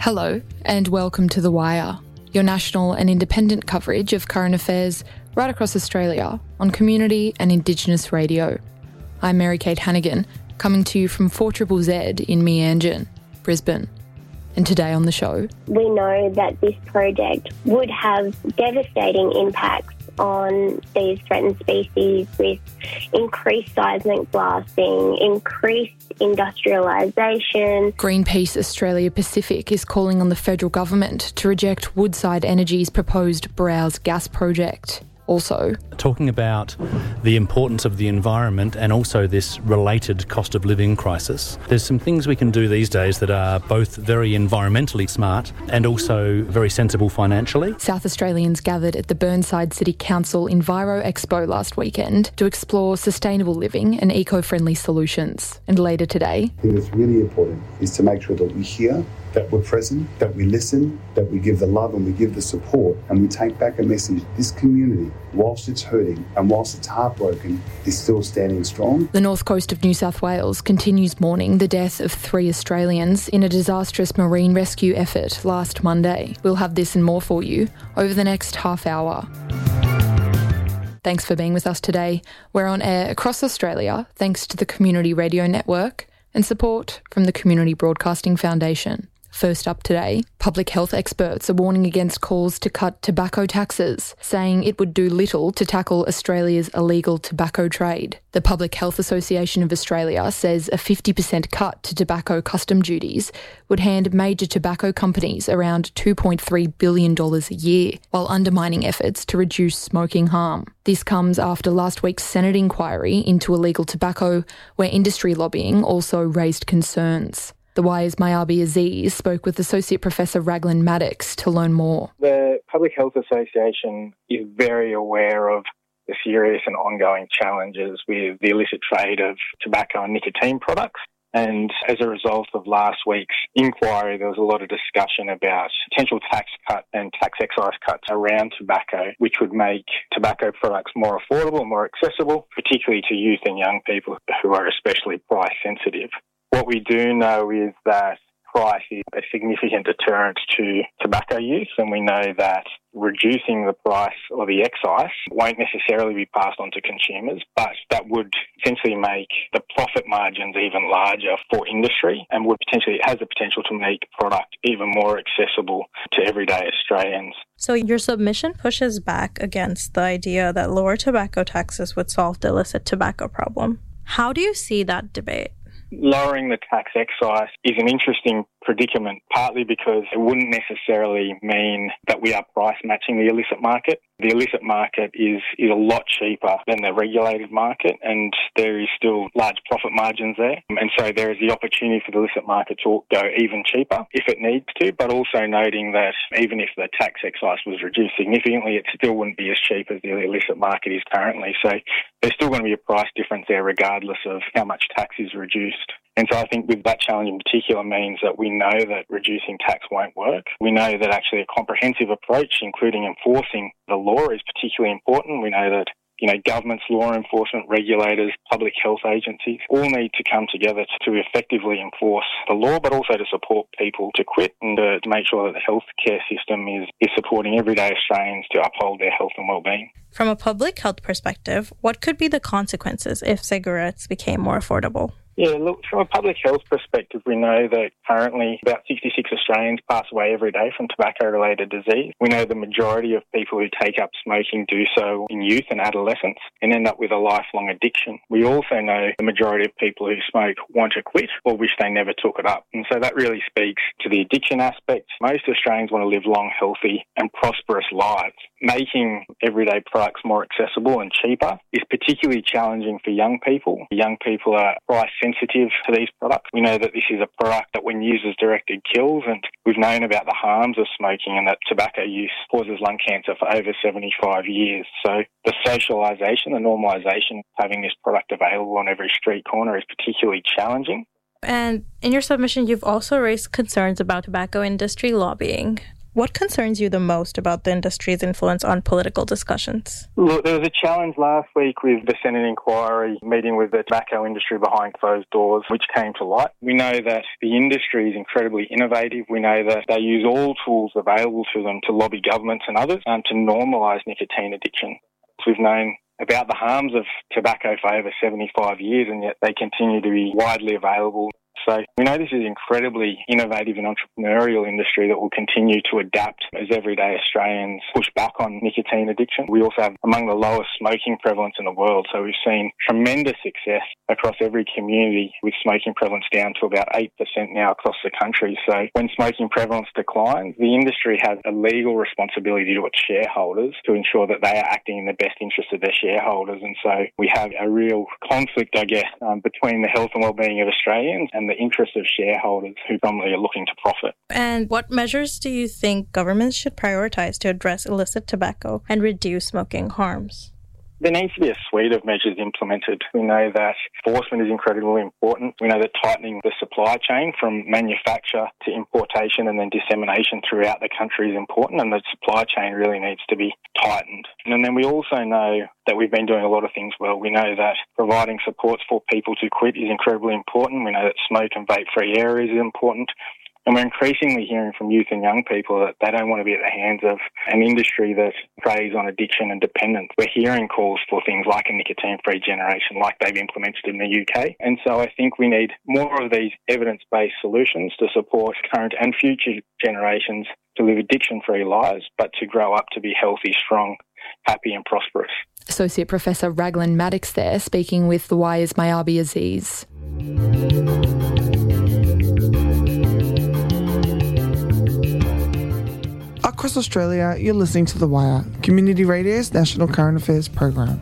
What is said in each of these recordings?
Hello, and welcome to The Wire, your national and independent coverage of current affairs right across Australia on community and Indigenous radio. I'm Mary-Kate Hannigan, coming to you from 4ZZZ in Meanjin, Brisbane. And today on the show, we know that this project would have devastating impacts on these threatened species with increased seismic blasting, increased industrialisation. Greenpeace Australia Pacific is calling on the federal government to reject Woodside Energy's proposed Browse gas project. Also, talking about the importance of the environment and also this related cost of living crisis. There's some things we can do these days that are both very environmentally smart and also very sensible financially. South Australians gathered at the Burnside City Council Enviro Expo last weekend to explore sustainable living and eco-friendly solutions. And later today, I think what's really important is to make sure that we hear, that we're present, that we listen, that we give the love and we give the support, and we take back a message. This community, whilst it's hurting and whilst it's heartbroken, is still standing strong. The north coast of New South Wales continues mourning the death of 3 Australians in a disastrous marine rescue effort last Monday. We'll have this and more for you over the next half hour. Thanks for being with us today. We're on air across Australia thanks to the Community Radio Network and support from the Community Broadcasting Foundation. First up today, public health experts are warning against calls to cut tobacco taxes, saying it would do little to tackle Australia's illegal tobacco trade. The Public Health Association of Australia says a 50% cut to tobacco custom duties would hand major tobacco companies around $2.3 billion a year, while undermining efforts to reduce smoking harm. This comes after last week's Senate inquiry into illegal tobacco, where industry lobbying also raised concerns. The Wire's Mayabi Aziz spoke with Associate Professor Raglan Maddox to learn more. The Public Health Association is very aware of the serious and ongoing challenges with the illicit trade of tobacco and nicotine products. And as a result of last week's inquiry, there was a lot of discussion about potential tax cut and tax excise cuts around tobacco, which would make tobacco products more affordable and more accessible, particularly to youth and young people who are especially price sensitive. What we do know is that price is a significant deterrent to tobacco use, and we know that reducing the price or the excise won't necessarily be passed on to consumers, but that would essentially make the profit margins even larger for industry and has the potential to make product even more accessible to everyday Australians. So your submission pushes back against the idea that lower tobacco taxes would solve the illicit tobacco problem. How do you see that debate? Lowering the tax excise is an interesting predicament, partly because it wouldn't necessarily mean that we are price matching the illicit market. The illicit market is a lot cheaper than the regulated market, and there is still large profit margins there. And so there is the opportunity for the illicit market to go even cheaper if it needs to, but also noting that even if the tax excise was reduced significantly, it still wouldn't be as cheap as the illicit market is currently. So there's still going to be a price difference there regardless of how much tax is reduced. And so I think with that challenge in particular means that we know that reducing tax won't work. We know that actually a comprehensive approach, including enforcing the law, is particularly important. We know that governments, law enforcement, regulators, public health agencies all need to come together to effectively enforce the law, but also to support people to quit and to make sure that the healthcare system is supporting everyday Australians to uphold their health and well-being. From a public health perspective, what could be the consequences if cigarettes became more affordable? Yeah, look, from a public health perspective, we know that currently about 66 Australians pass away every day from tobacco-related disease. We know the majority of people who take up smoking do so in youth and adolescence and end up with a lifelong addiction. We also know the majority of people who smoke want to quit or wish they never took it up. And so that really speaks to the addiction aspect. Most Australians want to live long, healthy and prosperous lives. Making everyday products more accessible and cheaper is particularly challenging for young people. Young people are price sensitive to these products. We know that this is a product that when used as directed kills, and we've known about the harms of smoking and that tobacco use causes lung cancer for over 75 years. So the socialisation, the normalisation of having this product available on every street corner is particularly challenging. And in your submission, you've also raised concerns about tobacco industry lobbying. What concerns you the most about the industry's influence on political discussions? Look, there was a challenge last week with the Senate inquiry meeting with the tobacco industry behind closed doors, which came to light. We know that the industry is incredibly innovative. We know that they use all tools available to them to lobby governments and others to normalise nicotine addiction. We've known about the harms of tobacco for over 75 years, and yet they continue to be widely available. So we know this is an incredibly innovative and entrepreneurial industry that will continue to adapt as everyday Australians push back on nicotine addiction. We also have among the lowest smoking prevalence in the world. So we've seen tremendous success across every community with smoking prevalence down to about 8% now across the country. So when smoking prevalence declines, the industry has a legal responsibility to its shareholders to ensure that they are acting in the best interest of their shareholders. And so we have a real conflict, I guess, between the health and wellbeing of Australians and the interests of shareholders who predominantly are looking to profit. And what measures do you think governments should prioritise to address illicit tobacco and reduce smoking harms? There needs to be a suite of measures implemented. We know that enforcement is incredibly important. We know that tightening the supply chain from manufacture to importation and then dissemination throughout the country is important, and the supply chain really needs to be tightened. And then we also know that we've been doing a lot of things well. We know that providing supports for people to quit is incredibly important. We know that smoke and vape-free areas is important. And we're increasingly hearing from youth and young people that they don't want to be at the hands of an industry that preys on addiction and dependence. We're hearing calls for things like a nicotine-free generation, like they've implemented in the UK. And so I think we need more of these evidence-based solutions to support current and future generations to live addiction-free lives, but to grow up to be healthy, strong, happy and prosperous. Associate Professor Raglan Maddox there, speaking with The Wire's Mayabi Aziz. Across Australia, you're listening to The Wire, Community Radio's national current affairs program.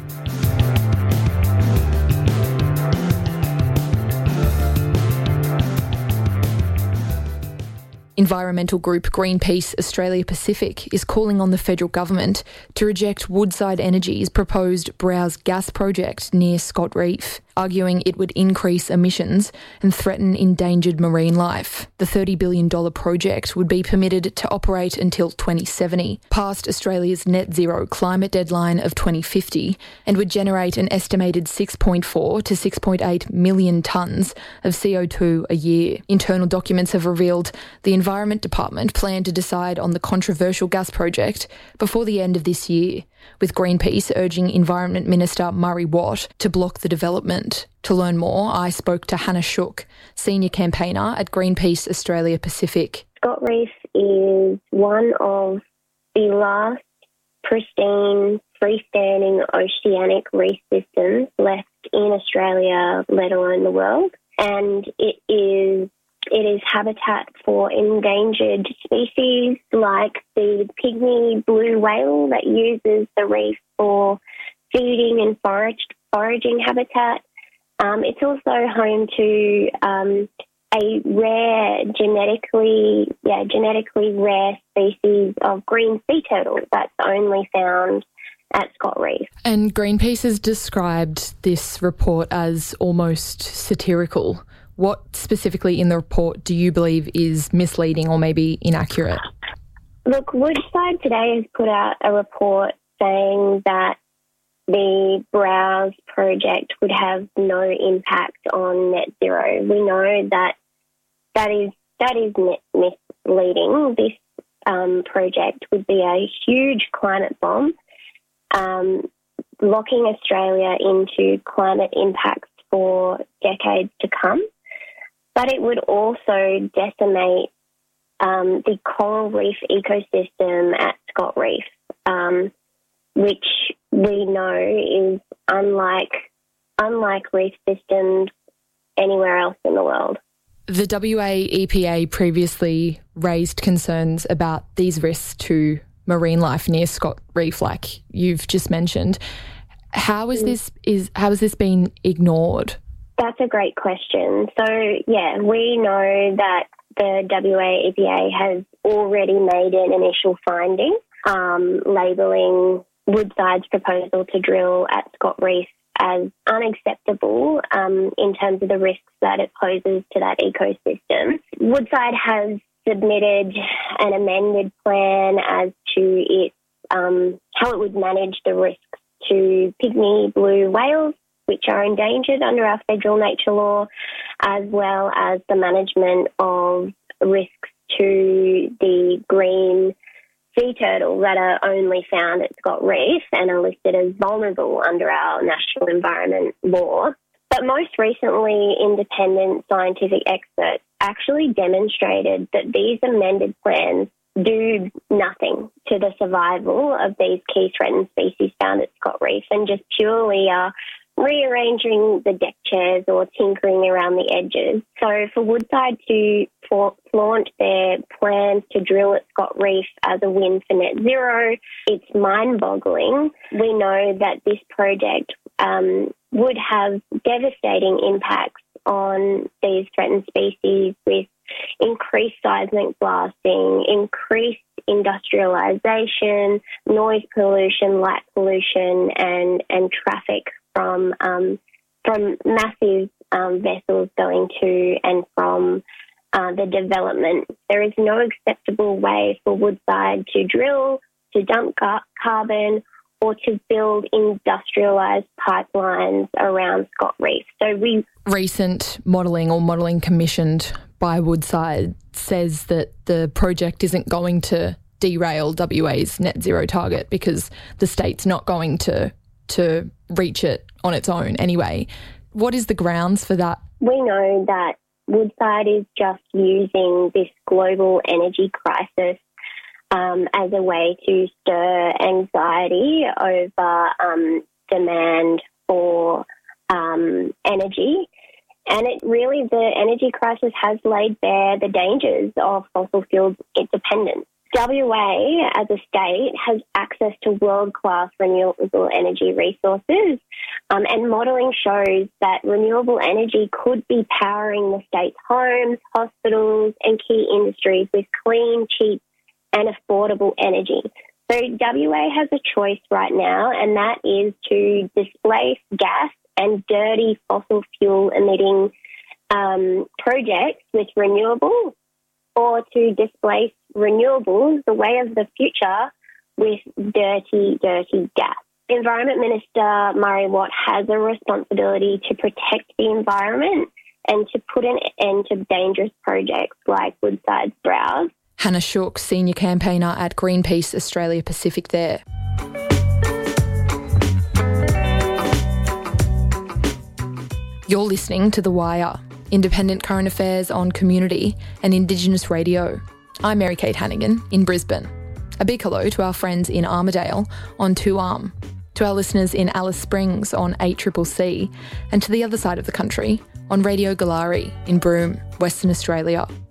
Environmental group Greenpeace Australia Pacific is calling on the federal government to reject Woodside Energy's proposed Browse gas project near Scott Reef, arguing it would increase emissions and threaten endangered marine life. The $30 billion project would be permitted to operate until 2070, past Australia's net zero climate deadline of 2050, and would generate an estimated 6.4 to 6.8 million tonnes of CO2 a year. Internal documents have revealed the Environment Department plan to decide on the controversial gas project before the end of this year, with Greenpeace urging Environment Minister Murray Watt to block the development. To learn more, I spoke to Hannah Shook, Senior Campaigner at Greenpeace Australia Pacific. Scott Reef is one of the last pristine, freestanding oceanic reef systems left in Australia, let alone the world. And it is habitat for endangered species like the pygmy blue whale that uses the reef for feeding and foraging habitat. It's also home to a rare, genetically rare species of green sea turtle that's only found at Scott Reef. And Greenpeace has described this report as almost satirical. What specifically in the report do you believe is misleading or maybe inaccurate? Look, Woodside today has put out a report saying that the Browse project would have no impact on net zero. We know that is misleading. This project would be a huge climate bomb, locking Australia into climate impacts for decades to come. But it would also decimate the coral reef ecosystem at Scott Reef, which we know is unlike reef systems anywhere else in the world. The WA EPA previously raised concerns about these risks to marine life near Scott Reef, like you've just mentioned. How has this been ignored? That's a great question. So, yeah, we know that the WA EPA has already made an initial finding labelling Woodside's proposal to drill at Scott Reef as unacceptable in terms of the risks that it poses to that ecosystem. Woodside has submitted an amended plan as to its how it would manage the risks to pygmy blue whales, which are endangered under our federal nature law, as well as the management of risks to the green sea turtle that are only found at Scott Reef and are listed as vulnerable under our national environment law. But most recently, independent scientific experts actually demonstrated that these amended plans do nothing to the survival of these key threatened species found at Scott Reef and just purely are rearranging the deck chairs or tinkering around the edges. So for Woodside to flaunt their plans to drill at Scott Reef as a win for net zero, it's mind-boggling. We know that this project would have devastating impacts on these threatened species with increased seismic blasting, increased industrialisation, noise pollution, light pollution, and traffic from massive vessels going to and from the development. There is no acceptable way for Woodside to drill, to dump carbon, or to build industrialised pipelines around Scott Reef. Recent modelling commissioned by Woodside says that the project isn't going to derail WA's net zero target because the state's not going to reach it on its own anyway. What is the grounds for that? We know that Woodside is just using this global energy crisis as a way to stir anxiety over demand for energy. And the energy crisis has laid bare the dangers of fossil fuel dependence. WA, as a state, has access to world-class renewable energy resources, and modelling shows that renewable energy could be powering the state's homes, hospitals and key industries with clean, cheap and affordable energy. So WA has a choice right now, and that is to displace gas and dirty fossil fuel emitting projects with renewables, or to displace renewables, the way of the future, with dirty gas. Environment Minister Murray Watt has a responsibility to protect the environment and to put an end to dangerous projects like Woodside's Browse. Hannah Shook, Senior Campaigner at Greenpeace Australia Pacific there. You're listening to The Wire, independent current affairs on community and Indigenous radio. I'm Mary-Kate Hannigan in Brisbane. A big hello to our friends in Armidale on 2Arm, to our listeners in Alice Springs on 8CCC, and to the other side of the country on Radio Galari in Broome, Western Australia.